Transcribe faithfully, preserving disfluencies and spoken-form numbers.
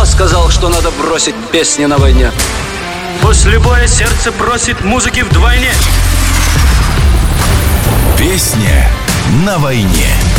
Кто сказал, что надо бросить песни на войне? После боя сердце просит музыки вдвойне. Песня на войне.